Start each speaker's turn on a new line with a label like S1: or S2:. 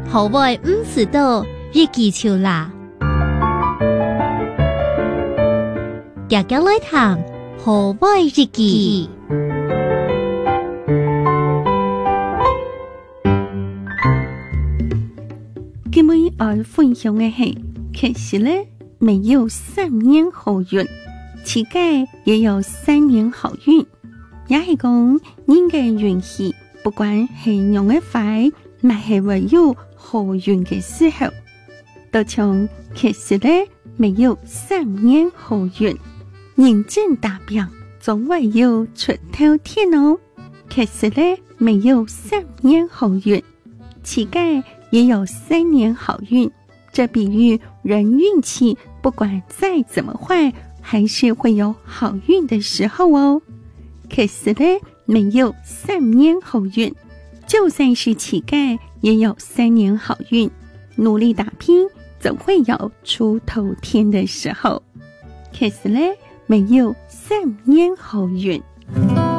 S1: 好歹唔知道日記潮啦。大家來談好歹日記。
S2: 今日要分享的是，其實呢，沒有3年好運，乞丐也有3年好運。也是講人嘅運氣，不管係用嘅快，咪係會有好運嘅時候。都像其實呢，沒有3年好運，認真打拼，總會有出頭天哦。其實呢，沒有3年好運，乞丐也有3年好運。這比喻人運氣不管再怎麼壞，還是會有好運的時候哦。可是呢，沒有3年好運，就算是乞丐也有3年好運。努力打拼，總會有出頭天的時候。可是呢，沒有3年好運。